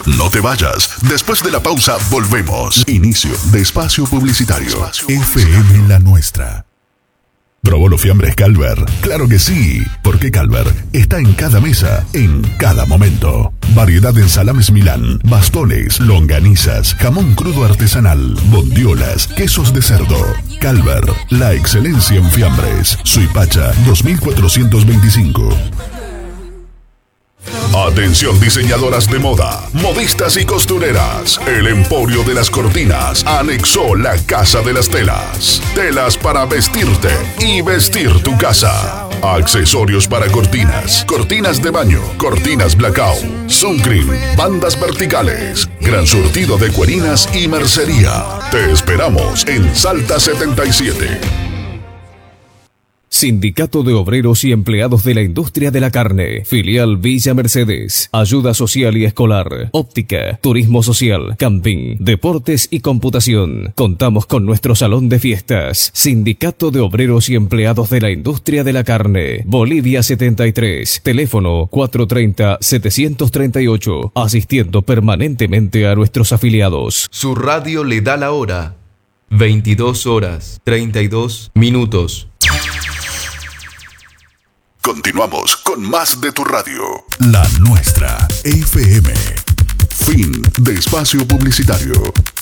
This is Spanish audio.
No te vayas. Después de la pausa, volvemos. Inicio de espacio publicitario. FM La Nuestra. ¿Probó los fiambres Calver? ¡Claro que sí! Porque Calver está en cada mesa, en cada momento. Variedad en salames Milán, bastones, longanizas, jamón crudo artesanal, bondiolas, quesos de cerdo. Calver, la excelencia en fiambres. Suipacha 2425. Atención diseñadoras de moda, modistas y costureras. El Emporio de las Cortinas anexó la Casa de las Telas. Telas para vestirte y vestir tu casa. Accesorios para cortinas, cortinas de baño, cortinas blackout, suncream, bandas verticales, gran surtido de cuerinas y mercería. Te esperamos en Salta 77. Sindicato de Obreros y Empleados de la Industria de la Carne, filial Villa Mercedes, ayuda social y escolar, óptica, turismo social, camping, deportes y computación. Contamos con nuestro salón de fiestas. Sindicato de Obreros y Empleados de la Industria de la Carne, Bolivia 73, teléfono 430-738, asistiendo permanentemente a nuestros afiliados. Su radio le da la hora, 22 horas, 32 minutos. Continuamos con más de tu radio. La Nuestra, FM. Fin de espacio publicitario.